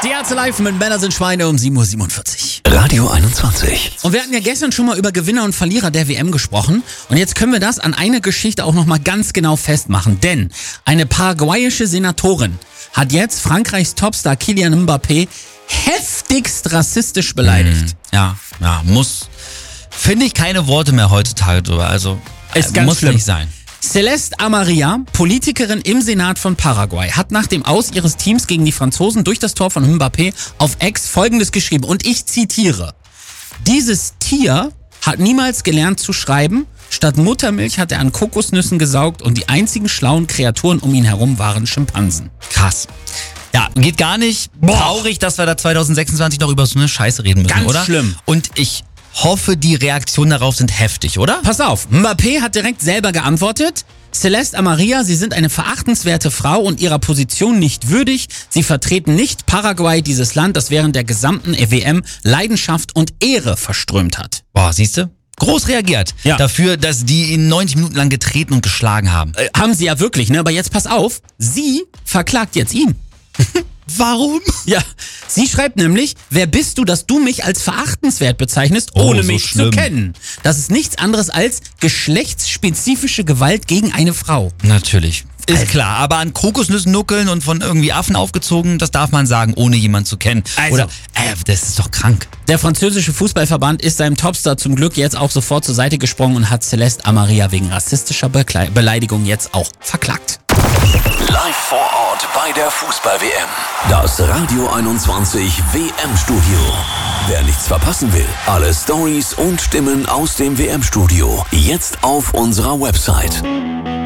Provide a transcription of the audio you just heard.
Die Ärzte live mit Männer sind Schweine um 7:47 Uhr. Radio 21. Und wir hatten ja gestern schon mal über Gewinner und Verlierer der WM gesprochen. Und jetzt können wir das an einer Geschichte auch nochmal ganz genau festmachen. Denn eine paraguayische Senatorin hat jetzt Frankreichs Topstar Kylian Mbappé heftigst rassistisch beleidigt. Ja, finde ich keine Worte mehr heutzutage drüber. Also, Ist ganz muss schlimm. nicht sein. Celeste Amaria, Politikerin im Senat von Paraguay, hat nach dem Aus ihres Teams gegen die Franzosen durch das Tor von Mbappé auf X Folgendes geschrieben. Und ich zitiere: Dieses Tier hat niemals gelernt zu schreiben. Statt Muttermilch hat er an Kokosnüssen gesaugt und die einzigen schlauen Kreaturen um ihn herum waren Schimpansen. Krass. Ja, geht gar nicht. Traurig, dass wir da 2026 noch über so eine Scheiße reden müssen, Ganz oder? schlimm. Und ich hoffe, die Reaktionen darauf sind heftig, oder? Pass auf, Mbappé hat direkt selber geantwortet: Celeste Amaria, Sie sind eine verachtenswerte Frau und Ihrer Position nicht würdig. Sie vertreten nicht Paraguay, dieses Land, das während der gesamten WM Leidenschaft und Ehre verströmt hat. Boah, siehste? Groß reagiert. Ja. Dafür, dass die ihn 90 Minuten lang getreten und geschlagen haben. Haben sie ja wirklich, ne? Aber jetzt pass auf, sie verklagt jetzt ihn. Warum? Ja, sie schreibt nämlich: Wer bist du, dass du mich als verachtenswert bezeichnest, ohne so mich schlimm. zu kennen? Das ist nichts anderes als geschlechtsspezifische Gewalt gegen eine Frau. Natürlich. Ist klar, aber an Kokosnüssen nuckeln und von irgendwie Affen aufgezogen, das darf man sagen, ohne jemanden zu kennen. Also- Oder, das ist doch krank. Der französische Fußballverband ist seinem Topstar zum Glück jetzt auch sofort zur Seite gesprungen und hat Celeste Amaria wegen rassistischer Beleidigung jetzt auch verklagt. Live vor Ort bei der Fußball-WM. Das Radio 21 WM-Studio. Wer nichts verpassen will, alle Stories und Stimmen aus dem WM-Studio jetzt auf unserer Website.